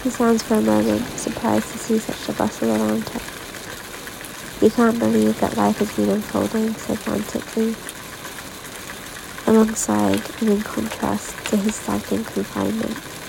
He stands for a moment, surprised to see such a bustle around him. He can't believe that life has been unfolding so frantically, alongside and in contrast to his stagnant confinement.